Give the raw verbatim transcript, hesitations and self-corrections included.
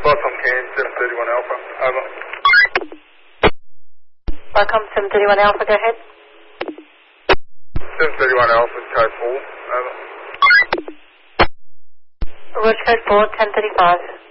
Welcome, Kane, seven thirty-one Alpha. Over. Welcome, seven thirty-one Alpha, go ahead. seven thirty-one Alpha, code four. Over. Roger, code four, ten thirty-five.